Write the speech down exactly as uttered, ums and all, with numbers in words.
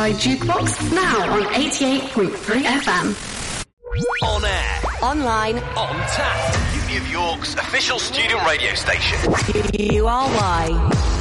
By Jukebox, now on eighty-eight point three F M. On air. Online. On tap. Uni of York's official student radio station. U R Y.